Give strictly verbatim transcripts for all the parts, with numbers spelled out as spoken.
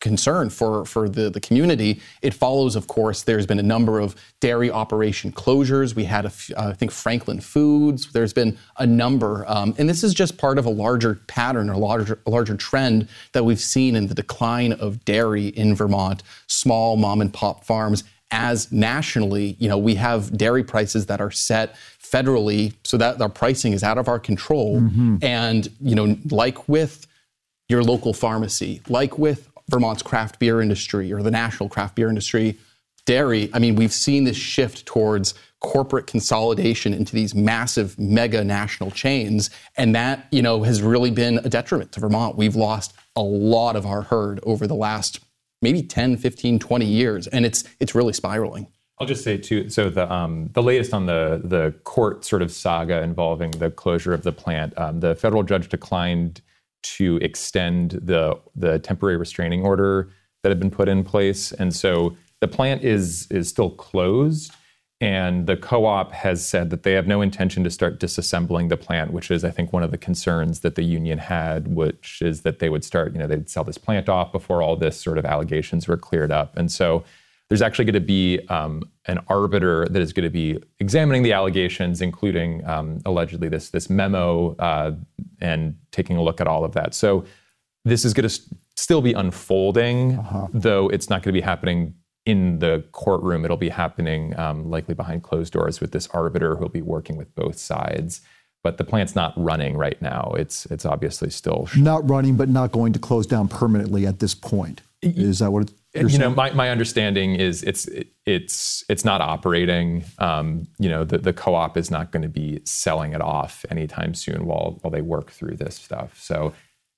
concern for, for the, the community. It follows, of course, there's been a number of dairy operation closures. We had, a, uh, I think, Franklin Foods. There's been a number. Um, and this is just part of a larger pattern or larger, a larger trend that we've seen in the decline of dairy in Vermont, small mom and pop farms. As nationally, you know, we have dairy prices that are set federally so that our pricing is out of our control. Mm-hmm. And, you know, like with your local pharmacy, like with Vermont's craft beer industry or the national craft beer industry, dairy, I mean, we've seen this shift towards corporate consolidation into these massive mega national chains. And that, you know, has really been a detriment to Vermont. We've lost a lot of our herd over the last maybe ten, fifteen, twenty years. And it's it's really spiraling. I'll just say, too, so the um, the latest on the, the court sort of saga involving the closure of the plant, um, the federal judge declined to extend the the temporary restraining order that had been put in place. And so the plant is is still closed. And the co-op has said that they have no intention to start disassembling the plant, which is, I think, one of the concerns that the union had, which is that they would start, you know, they'd sell this plant off before all this sort of allegations were cleared up. And so there's actually going to be um, an arbiter that is going to be examining the allegations, including um, allegedly this, this memo uh, and taking a look at all of that. So this is going to st- still be unfolding, uh-huh. though it's not going to be happening in the courtroom. It'll be happening um, likely behind closed doors with this arbiter who'll be working with both sides. But the plant's not running right now. It's it's obviously still... Not running, but not going to close down permanently at this point. Is that what you're you saying? know, my, my understanding is it's it, it's it's not operating. Um, you know, the, the co-op is not going to be selling it off anytime soon while while they work through this stuff. So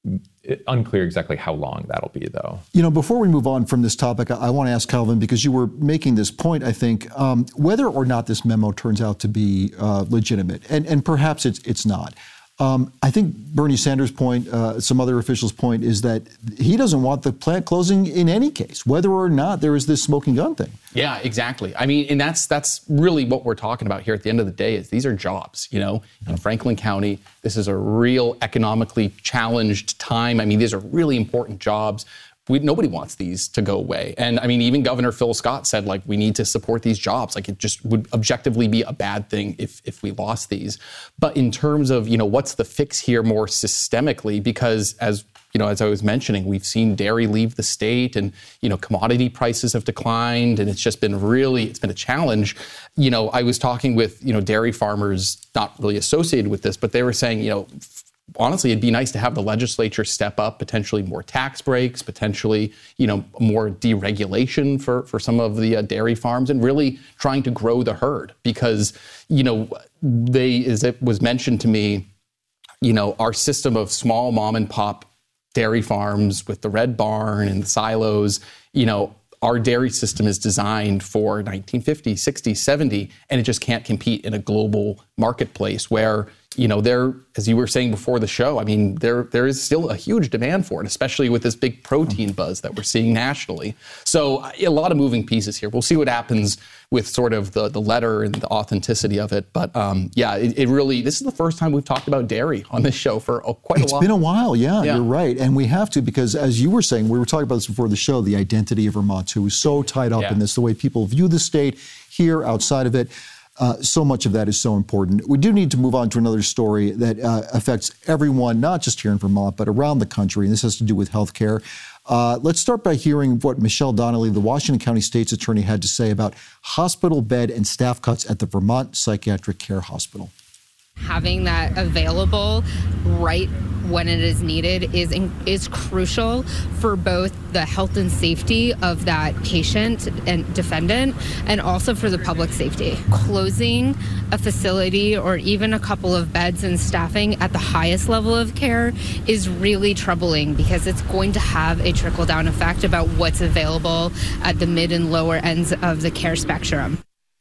it, unclear exactly how long that'll be, though. You know, before we move on from this topic, I, I want to ask Calvin, because you were making this point, I think, um, whether or not this memo turns out to be uh, legitimate, and, and perhaps it's it's not. Um, I think Bernie Sanders' point, uh, some other officials' point, is that he doesn't want the plant closing in any case, whether or not there is this smoking gun thing. Yeah, exactly. I mean, and that's that's really what we're talking about here at the end of the day is these are jobs, you know, in Franklin County. This is a real economically challenged time. I mean, these are really important jobs. We, nobody wants these to go away. And I mean, even Governor Phil Scott said, like, we need to support these jobs. Like, it just would objectively be a bad thing if if we lost these. But in terms of, you know, what's the fix here more systemically, because as you know, as I was mentioning, we've seen dairy leave the state and, you know, commodity prices have declined and it's just been really, it's been a challenge. You know, I was talking with, you know, dairy farmers not really associated with this, but they were saying, you know, honestly, it'd be nice to have the legislature step up, potentially more tax breaks, potentially, you know, more deregulation for, for some of the uh, dairy farms and really trying to grow the herd because, you know, they, as it was mentioned to me, you know, our system of small mom and pop dairy farms with the red barn and the silos, you know, our dairy system is designed for nineteen fifty, sixty, seventy, and it just can't compete in a global marketplace where, you know, there, as you were saying before the show, I mean, there there is still a huge demand for it, especially with this big protein buzz that we're seeing nationally. So a lot of moving pieces here. We'll see what happens with sort of the, the letter and the authenticity of it. But um, yeah, it, it really, this is the first time we've talked about dairy on this show for oh, quite it's a while. It's been a while, yeah, yeah, you're right. And we have to, because as you were saying, we were talking about this before the show, the identity of Vermont, too, is so tied up yeah. in this, the way people view the state here, outside of it. Uh, so much of that is so important. We do need to move on to another story that uh, affects everyone, not just here in Vermont, but around the country, and this has to do with health care. Uh, let's start by hearing what Michelle Donnelly, the Washington County State's attorney, had to say about hospital bed and staff cuts at the Vermont Psychiatric Care Hospital. Having that available right when it is needed is is crucial for both the health and safety of that patient and defendant and also for the public safety. Closing a facility or even a couple of beds and staffing at the highest level of care is really troubling because it's going to have a trickle-down effect about what's available at the mid and lower ends of the care spectrum.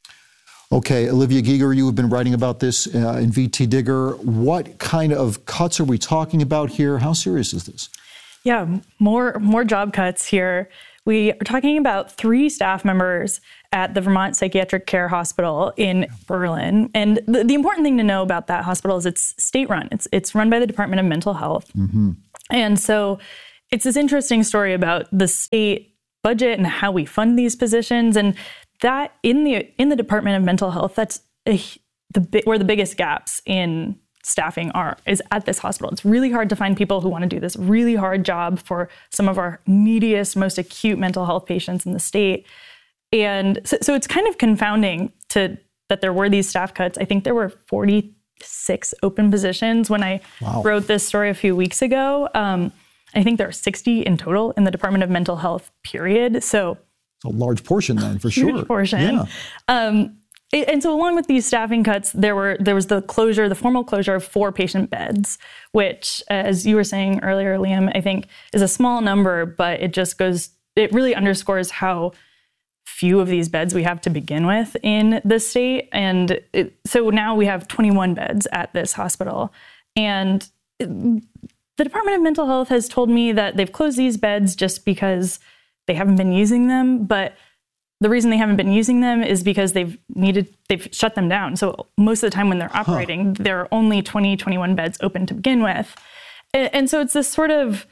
Okay, Olivia Giger, you have been writing about this uh, in V T Digger. What kind of cuts are we talking about here? How serious is this? Yeah, more more job cuts here. We are talking about three staff members at the Vermont Psychiatric Care Hospital in Berlin. And the, the important thing to know about that hospital is it's state-run. It's it's run by the Department of Mental Health. Mm-hmm. And so it's this interesting story about the state budget and how we fund these positions, and that in the in the Department of Mental Health, that's a, the where the biggest gaps in staffing are is at this hospital. It's really hard to find people who want to do this really hard job for some of our neediest, most acute mental health patients in the state. And so, so it's kind of confounding to that there were these staff cuts. I think there were forty-six open positions when I wow. wrote this story a few weeks ago. Um, I think there are sixty in total in the Department of Mental Health, period. So it's a large portion then, for huge sure. portion. Yeah. Um, And so along with these staffing cuts, there were there was the closure, the formal closure of four patient beds, which, as you were saying earlier, Liam, I think is a small number, but it just goes, it really underscores how few of these beds we have to begin with in the state. And it, so now we have twenty-one beds at this hospital. And it, the Department of Mental Health has told me that they've closed these beds just because they haven't been using them, but the reason they haven't been using them is because they've needed, they've shut them down. So most of the time when they're operating, huh. there are only twenty, twenty-one beds open to begin with. And, and so it's this sort of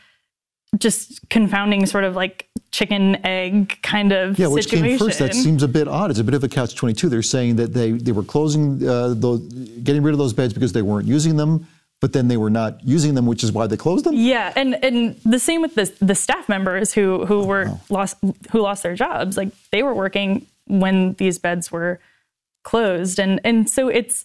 just confounding sort of like chicken egg kind of yeah, which situation. Came first? That seems a bit odd. It's a bit of a catch twenty-two. They're saying that they, they were closing, uh, those, getting rid of those beds because they weren't using them, but then they were not using them, which is why they closed them? Yeah, and and the same with the the staff members who who were oh, wow. lost who lost their jobs. Like they were working when these beds were closed, and and so it's.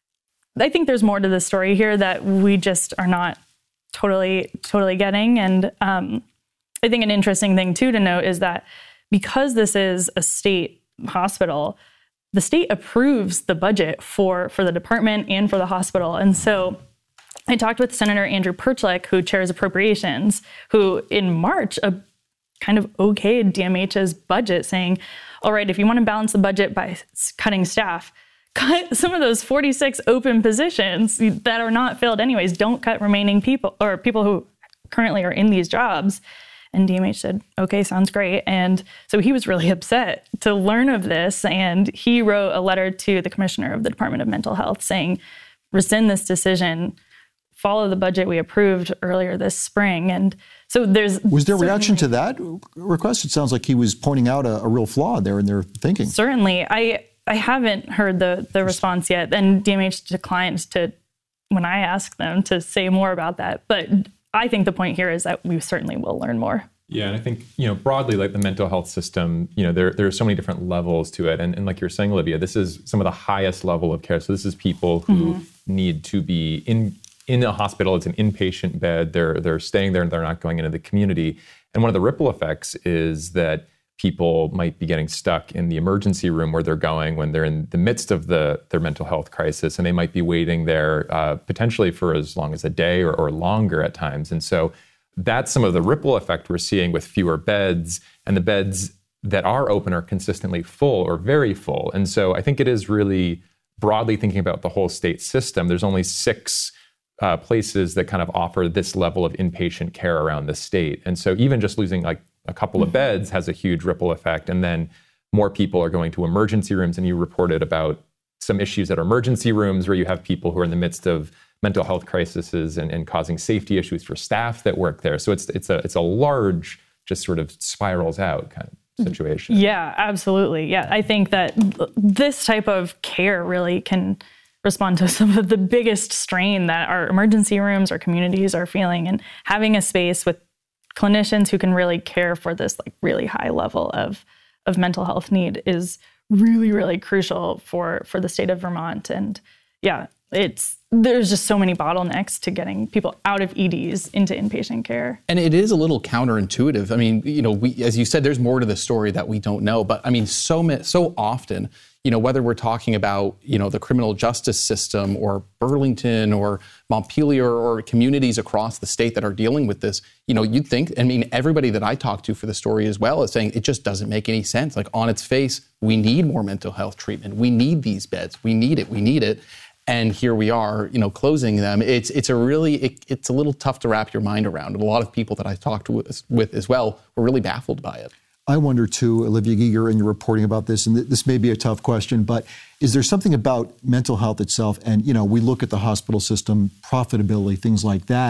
I think there's more to the story here that we just are not totally totally getting, and um, I think an interesting thing too to note is that because this is a state hospital, the state approves the budget for for the department and for the hospital, and so. I talked with Senator Andrew Perchlik, who chairs appropriations, who in March uh, kind of okayed D M H's budget, saying, all right, if you want to balance the budget by cutting staff, cut some of those forty-six open positions that are not filled anyways. Don't cut remaining people or people who currently are in these jobs. And D M H said, okay, sounds great. And so he was really upset to learn of this. And he wrote a letter to the commissioner of the Department of Mental Health saying, rescind this decision, follow the budget we approved earlier this spring. And so there's... Was there reaction to that request? It sounds like he was pointing out a, a real flaw there in their thinking. Certainly. I I haven't heard the, the response yet. And D M H declined to, when I asked them, to say more about that. But I think the point here is that we certainly will learn more. Yeah, and I think, you know, broadly, like the mental health system, you know, there, there are so many different levels to it. And, and like you're saying, Olivia, this is some of the highest level of care. So this is people who mm-hmm. need to be in... in a hospital. It's an inpatient bed. They're they're staying there and they're not going into the community. And one of the ripple effects is that people might be getting stuck in the emergency room where they're going when they're in the midst of the their mental health crisis, and they might be waiting there uh, potentially for as long as a day or, or longer at times. And so that's some of the ripple effect we're seeing with fewer beds, and the beds that are open are consistently full or very full. And so I think it is really broadly thinking about the whole state system. There's only six Uh, places that kind of offer this level of inpatient care around the state. And so even just losing like a couple of beds has a huge ripple effect. And then more people are going to emergency rooms. And you reported about some issues at emergency rooms where you have people who are in the midst of mental health crises and, and causing safety issues for staff that work there. So it's it's a it's a large, just sort of spirals out kind of situation. Yeah, absolutely. Yeah, I think that this type of care really can respond to some of the biggest strain that our emergency rooms or communities are feeling, and having a space with clinicians who can really care for this like really high level of of mental health need is really, really crucial for for the state of Vermont. And yeah, it's there's just so many bottlenecks to getting people out of E Ds into inpatient care. And it is a little counterintuitive. I mean, you know, we, as you said, there's more to the story that we don't know. But I mean, so so often, you know, whether we're talking about, you know, the criminal justice system or Burlington or Montpelier or communities across the state that are dealing with this, you know, you'd think, I mean, everybody that I talk to for the story as well is saying it just doesn't make any sense. Like on its face, we need more mental health treatment. We need these beds. We need it. We need it. And here we are, you know, closing them. It's it's a really, it, it's a little tough to wrap your mind around. And a lot of people that I talked with, with as well were really baffled by it. I wonder too, Olivia Giger, in your reporting about this, and this may be a tough question, but is there something about mental health itself? And, you know, we look at the hospital system, profitability, things like that.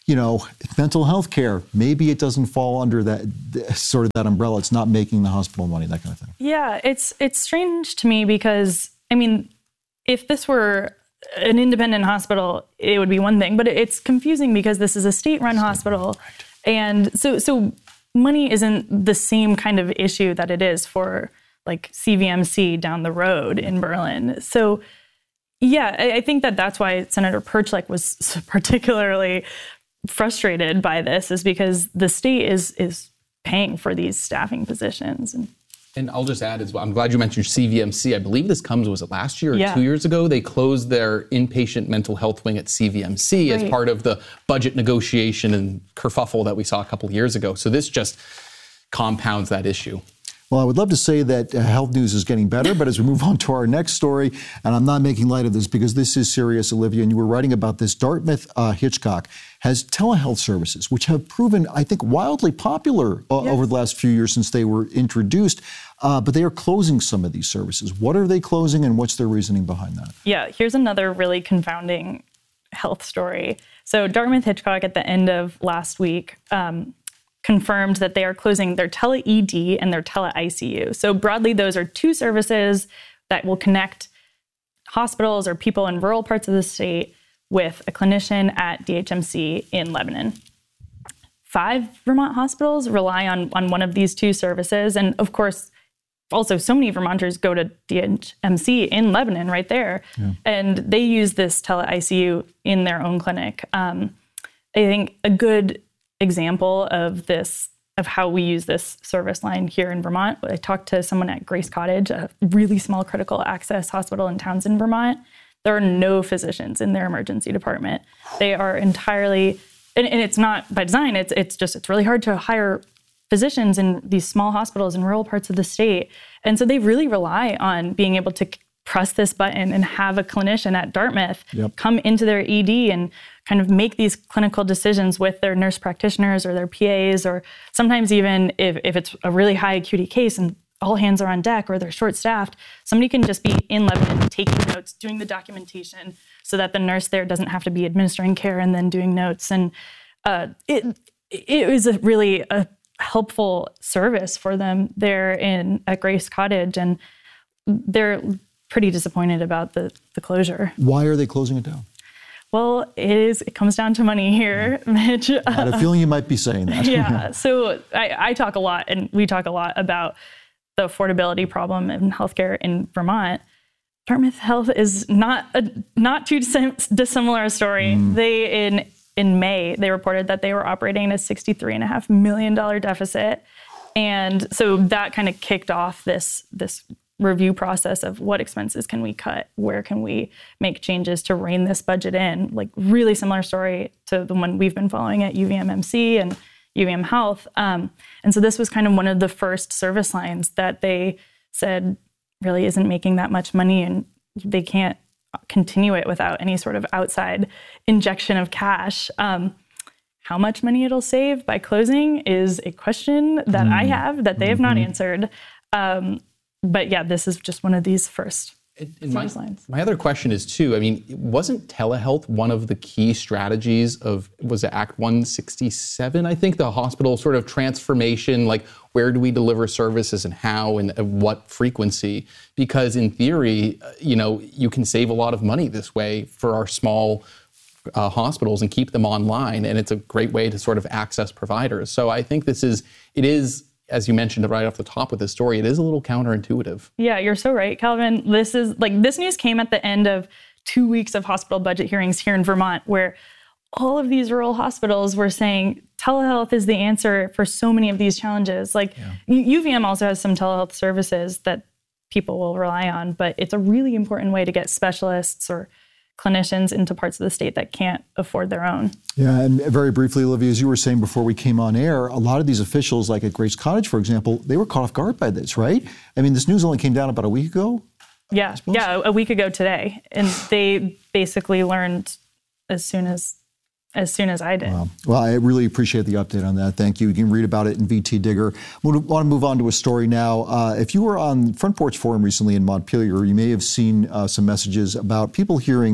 you know, mental health care, maybe it doesn't fall under that sort of that umbrella. It's not making the hospital money, that kind of thing. Yeah, it's it's strange to me because, I mean, if this were an independent hospital, it would be one thing, but it's confusing because this is a state-run state hospital. Right. And so so money isn't the same kind of issue that it is for like C V M C down the road in Berlin. So yeah, I, I think that that's why Senator Perchlek was particularly frustrated by this, is because the state is is paying for these staffing positions. And And I'll just add as well, I'm glad you mentioned C V M C. I believe this comes, was it last year or yeah. two years ago? They closed their inpatient mental health wing at C V M C right. as part of the budget negotiation and kerfuffle that we saw a couple of years ago. So this just compounds that issue. Well, I would love to say that uh, health news is getting better, but as we move on to our next story, and I'm not making light of this because this is serious, Olivia, and you were writing about this, Dartmouth uh, Hitchcock has telehealth services, which have proven, I think, wildly popular uh, yes. over the last few years since they were introduced, uh, but they are closing some of these services. What are they closing, and what's their reasoning behind that? Yeah, here's another really confounding health story. So Dartmouth Hitchcock at the end of last week um, confirmed that they are closing their tele-E D and their tele-I C U. So broadly, those are two services that will connect hospitals or people in rural parts of the state with a clinician at D H M C in Lebanon. Five Vermont hospitals rely on, on one of these two services. And of course, also so many Vermonters go to D H M C in Lebanon right there. Yeah. And they use this tele-I C U in their own clinic. Um, I think a good example of this, of how we use this service line here in Vermont. I talked to someone at Grace Cottage, a really small critical access hospital in Townsend, Vermont. There are no physicians in their emergency department. They are entirely, and, and it's not by design, it's it's just, it's really hard to hire physicians in these small hospitals in rural parts of the state. And so they really rely on being able to press this button and have a clinician at Dartmouth yep. come into their E D and kind of make these clinical decisions with their nurse practitioners or their P As, or sometimes even if, if it's a really high acuity case and all hands are on deck or they're short-staffed, somebody can just be in Lebanon taking notes, doing the documentation so that the nurse there doesn't have to be administering care and then doing notes. And uh, it it was a really a helpful service for them there in at Grace Cottage, and they're pretty disappointed about the, the closure. Why are they closing it down? Well, it is. It comes down to money here, Mitch. I had a feeling you might be saying that. Yeah. So I, I talk a lot, and we talk a lot about the affordability problem in healthcare in Vermont. Dartmouth Health is not a not too dissimilar story. Mm. They in in May they reported that they were operating at a sixty-three and a half million dollar deficit, and so that kind of kicked off this this. review process of what expenses can we cut, where can we make changes to rein this budget in. Like really similar story to the one we've been following at U V M M C and U V M Health. Um, and so this was kind of one of the first service lines that they said really isn't making that much money, and they can't continue it without any sort of outside injection of cash. Um, how much money it'll save by closing is a question that mm. I have that they have mm-hmm. not answered. Um, But yeah, this is just one of these first and, and my, lines. My other question is too, I mean, wasn't telehealth one of the key strategies of, was it Act one sixty-seven, I think, the hospital sort of transformation, like where do we deliver services and how and at what frequency? Because in theory, you know, you can save a lot of money this way for our small uh, hospitals and keep them online. And it's a great way to sort of access providers. So I think this is, it is, as you mentioned right off the top with this story, it is a little counterintuitive. Yeah, you're so right, Calvin. This is like this news came at the end of two weeks of hospital budget hearings here in Vermont, where all of these rural hospitals were saying telehealth is the answer for so many of these challenges. Like yeah. U V M also has some telehealth services that people will rely on, but it's a really important way to get specialists or clinicians into parts of the state that can't afford their own. Yeah, and very briefly, Olivia, as you were saying before we came on air, a lot of these officials, like at Grace Cottage, for example, they were caught off guard by this, right? I mean, this news only came down about a week ago? Yeah, yeah, a week ago today. And they basically learned as soon as as soon as I did. Wow. Well, I really appreciate the update on that. Thank you. You can read about it in V T Digger. I want to move on to a story now. Uh, if you were on Front Porch Forum recently in Montpelier, you may have seen uh, some messages about people hearing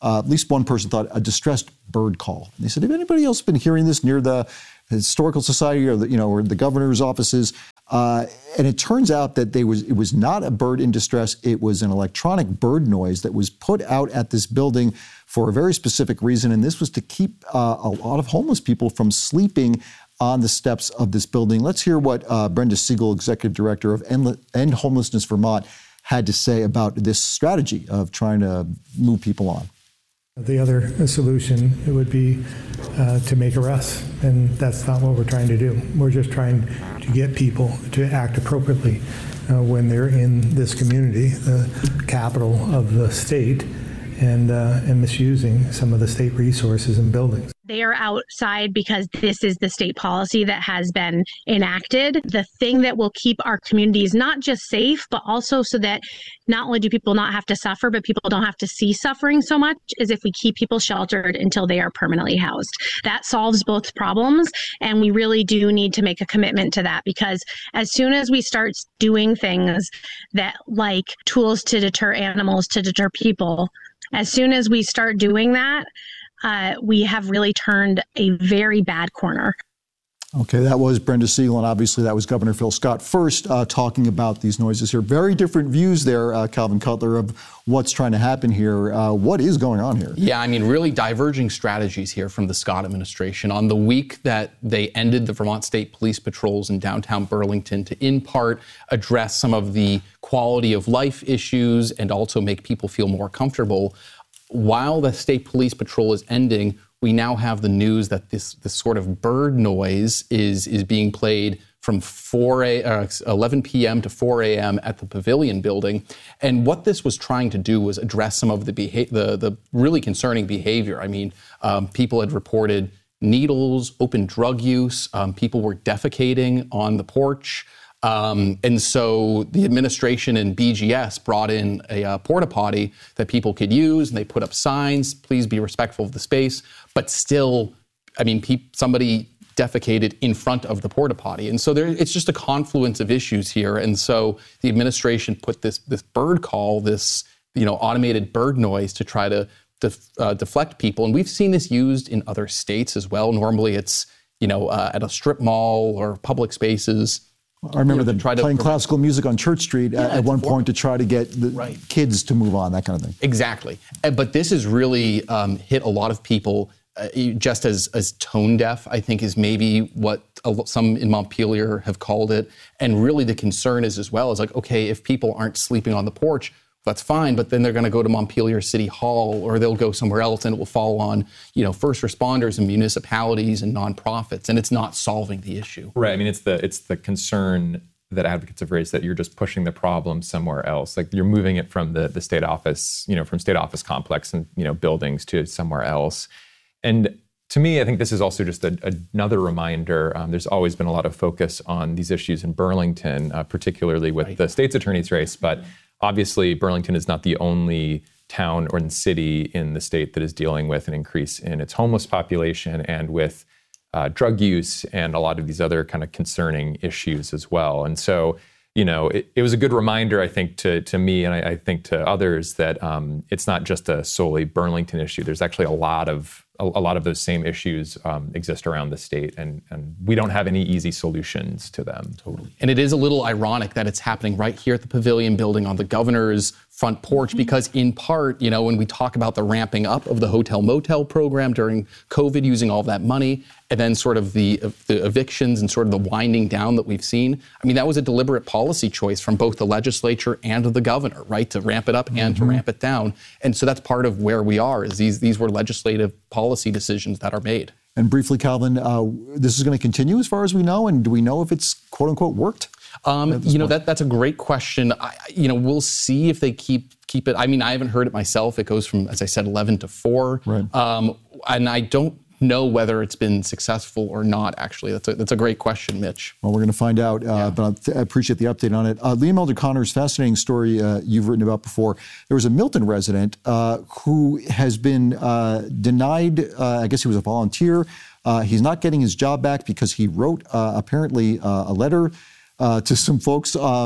uh, at least one person thought, a distressed bird call. And they said, have anybody else been hearing this near the Historical Society or the, you know, or the governor's offices? Uh, and it turns out that they was it was not a bird in distress. It was an electronic bird noise that was put out at this building for a very specific reason. And this was to keep uh, a lot of homeless people from sleeping on the steps of this building. Let's hear what uh, Brenda Siegel, Executive Director of End, End Homelessness Vermont, had to say about this strategy of trying to move people on. The other solution it would be uh, to make arrests, and that's not what we're trying to do. We're just trying to get people to act appropriately uh, when they're in this community, the capital of the state, and uh, and misusing some of the state resources and buildings. They are outside because this is the state policy that has been enacted. The thing that will keep our communities not just safe, but also so that not only do people not have to suffer, but people don't have to see suffering so much, is if we keep people sheltered until they are permanently housed. That solves both problems, and we really do need to make a commitment to that, because as soon as we start doing things that, like tools to deter animals, to deter people, as soon as we start doing that, Uh, we have really turned a very bad corner. Okay, that was Brenda Siegel, and obviously that was Governor Phil Scott first uh, talking about these noises here. Very different views there, uh, Calvin Cutler, of what's trying to happen here. Uh, what is going on here? Yeah, I mean, really diverging strategies here from the Scott administration. On the week that they ended the Vermont State Police patrols in downtown Burlington to, in part, address some of the quality of life issues and also make people feel more comfortable, while the state police patrol is ending, we now have the news that this, this sort of bird noise is, is being played from four a, uh, eleven p.m. to four a.m. at the Pavilion building. And what this was trying to do was address some of the beha- the, the really concerning behavior. I mean, um, people had reported needles, open drug use. Um, people were defecating on the porch. Um, and so the administration and B G S brought in a uh, porta potty that people could use, and they put up signs, please be respectful of the space. But still, I mean, pe- somebody defecated in front of the porta potty. And so there, it's just a confluence of issues here. And so the administration put this, this bird call, this, you know, automated bird noise to try to def, uh, deflect people. And we've seen this used in other states as well. Normally it's, you know, uh, at a strip mall or public spaces. I remember you know, them playing to, classical music on Church Street yeah, at one point to try to get the right. kids to move on, that kind of thing. Exactly. But this has really um, hit a lot of people uh, just as, as tone deaf, I think, is maybe what some in Montpelier have called it. And really the concern is as well is like, okay, if people aren't sleeping on the porch, that's fine, but then they're going to go to Montpelier City Hall or they'll go somewhere else, and it will fall on, you know, first responders and municipalities and nonprofits, and it's not solving the issue. Right. I mean, it's the it's the concern that advocates have raised that you're just pushing the problem somewhere else. Like you're moving it from the the state office, you know, from state office complex and, you know, buildings to somewhere else. And to me, I think this is also just a, another reminder. Um, there's always been a lot of focus on these issues in Burlington, uh, particularly with right. the state's attorney's race, but obviously, Burlington is not the only town or city in the state that is dealing with an increase in its homeless population and with uh, drug use and a lot of these other kind of concerning issues as well. And so, you know, it, it was a good reminder, I think, to to me and I, I think to others that um, it's not just a solely Burlington issue. There's actually a lot of a, a lot of those same issues um, exist around the state, and and we don't have any easy solutions to them. Totally. And it is a little ironic that it's happening right here at the Pavilion building on the governor's front porch, mm-hmm. because in part, you know, when we talk about the ramping up of the hotel motel program during COVID, using all of that money, and then sort of the, uh, the evictions and sort of the winding down that we've seen, I mean, that was a deliberate policy choice from both the legislature and the governor, right, to ramp it up and mm-hmm. to ramp it down. And so that's part of where we are, is these these were legislative policy decisions that are made. And briefly, Calvin, uh, this is going to continue as far as we know, and do we know if it's quote unquote worked? Um, you know, that that's a great question. I, you know, we'll see if they keep keep it. I mean, I haven't heard it myself. It goes from, as I said, eleven to four. Right. Um, and I don't know whether it's been successful or not, actually. That's a, that's a great question, Mitch. Well, we're going to find out, uh, yeah. but I appreciate the update on it. Uh, Liam Elder Connor's fascinating story uh, you've written about before. There was a Milton resident uh, who has been uh, denied, uh, I guess he was a volunteer. Uh, he's not getting his job back because he wrote, uh, apparently, uh, a letter Uh, to some folks, um,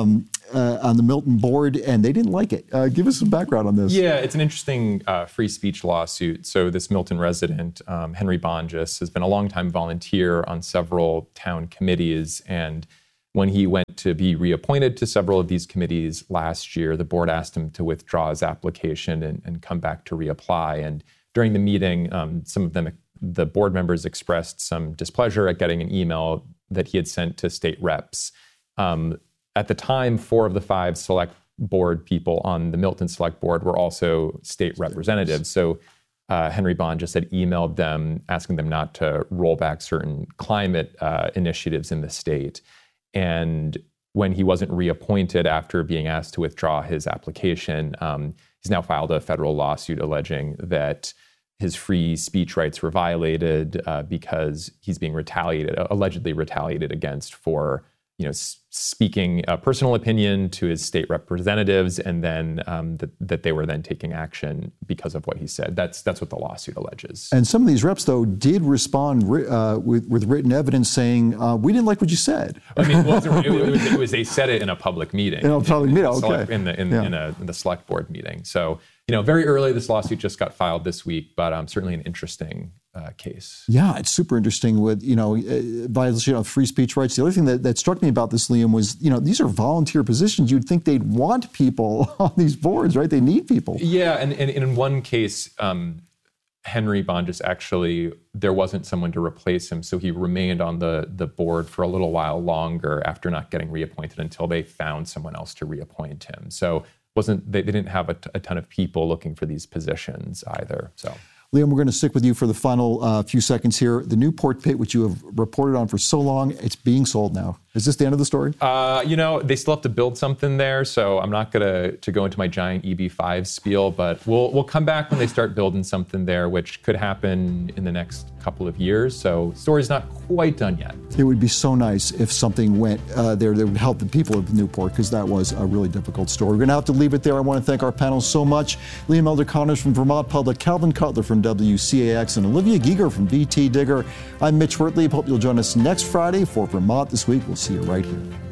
uh, on the Milton board, and they didn't like it. Uh, give us some background on this. Yeah, it's an interesting uh, free speech lawsuit. So this Milton resident, um, Henry Bonges, has been a longtime volunteer on several town committees, and when he went to be reappointed to several of these committees last year, the board asked him to withdraw his application and, and come back to reapply. And during the meeting, um, some of them, the board members expressed some displeasure at getting an email that he had sent to state reps. Um, at the time, four of the five select board people on the Milton Select Board were also state representatives. So uh, Henry Bonges had emailed them asking them not to roll back certain climate uh, initiatives in the state. And when he wasn't reappointed after being asked to withdraw his application, um, he's now filed a federal lawsuit alleging that his free speech rights were violated uh, because he's being retaliated, allegedly retaliated against for, you know, s- speaking a personal opinion to his state representatives, and then um, that, that they were then taking action because of what he said. That's that's what the lawsuit alleges. And some of these reps, though, did respond uh, with, with written evidence saying, uh, we didn't like what you said. I mean, well, it, it, was, it was they said it in a public meeting. In a public meeting, okay. Select, in the in, yeah. in, a, in the select board meeting. So, you know, very early, this lawsuit just got filed this week, but um, certainly an interesting uh, case. Yeah, it's super interesting with, you know, uh, violation of free speech rights. The other thing that, that struck me about this, Liam, was, you know, these are volunteer positions. You'd think they'd want people on these boards, right? They need people. Yeah, and, and, and in one case, um, Henry Bonges actually, there wasn't someone to replace him, so he remained on the, the board for a little while longer after not getting reappointed until they found someone else to reappoint him. So wasn't they, they didn't have a, t- a ton of people looking for these positions either. So, Liam, we're going to stick with you for the final uh, few seconds here. The Newport pit, which you have reported on for so long, it's being sold now. Is this the end of the story? Uh, you know, they still have to build something there, so I'm not going to to go into my giant E B five spiel, but we'll we'll come back when they start building something there, which could happen in the next couple of years. So the story's not quite done yet. It would be so nice if something went uh, there that would help the people of Newport, because that was a really difficult story. We're going to have to leave it there. I want to thank our panel so much. Liam Elder Connors from Vermont Public, Calvin Cutler from W C A X, and Olivia Giger from V T Digger. I'm Mitch Wertlieb. Hope you'll join us next Friday for Vermont This Week. We'll see you right here.